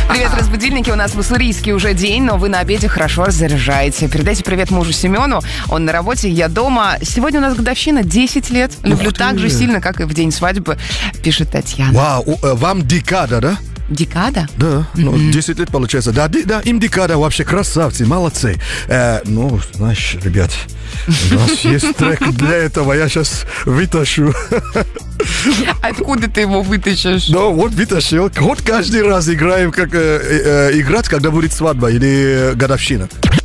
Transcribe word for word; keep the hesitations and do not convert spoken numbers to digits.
Привет, разбудильники. У нас в Уссурийске уже день, но вы на обеде хорошо заряжаете. Передайте привет мужу Семену. Он на работе, я дома. Сегодня у нас годовщина, десять лет. Люблю так же сильно, как и в день свадьбы, пишет Татьяна. Вау, вам декада, да? Декада? Да, Mm-hmm. ну, десять лет получается. Да, да, им декада, вообще красавцы, молодцы. Э, ну, знаешь, ребят, у нас есть трек для этого, я сейчас вытащу. Откуда ты его вытащишь? Ну, вот вытащил. Вот каждый раз играем, как э, э, играть, когда будет свадьба или годовщина.